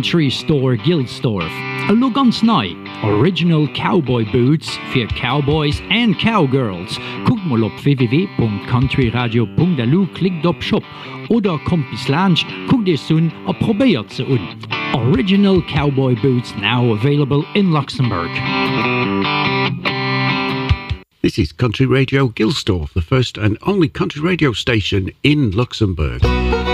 Country Store Gilsdorf. A look on Snipe. Original cowboy boots for cowboys and cowgirls. Guckt mal op www.countryradio.lu, klickt op Shop oder kommt bis Lunch, guckt dir sun a probiert ze un. Original cowboy boots now available in Luxembourg. This is Country Radio Gilsdorf, the first and only country radio station in Luxembourg.